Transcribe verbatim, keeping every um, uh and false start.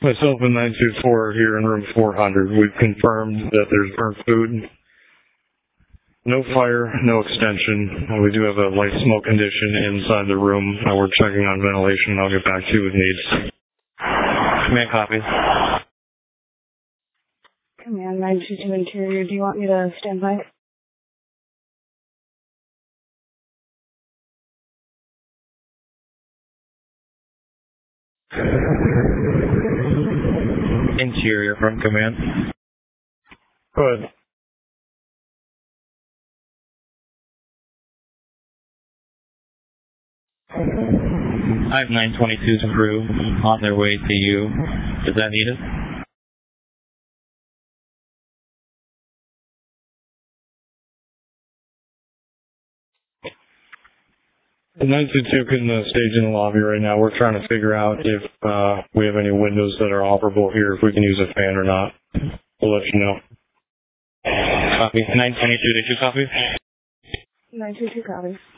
Myself and nine two four are here in room four hundred. We've confirmed that there's burnt food. No fire, no extension. Uh, we do have a light smoke condition inside the room. Uh, we're checking on ventilation. I'll get back to you with needs. Command copy. Command nine two two Interior, do you want me to stand by? Interior from command. Go ahead. I have nine twenty-two's crew on their way to you. Is that needed? nine two two can uh, stage in the lobby right now. We're trying to figure out if uh, we have any windows that are operable here, if we can use a fan or not. We'll let you know. Copy. nine twenty-two, did you copy? nine two two copy.